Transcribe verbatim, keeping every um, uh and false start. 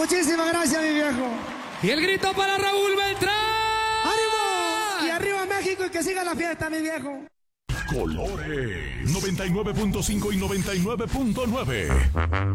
Muchísimas gracias, mi viejo. Y el grito para Raúl Beltrán. ¡Ánimo! Y arriba México y que siga la fiesta, mi viejo. Colores noventa y nueve punto cinco y noventa y nueve punto nueve.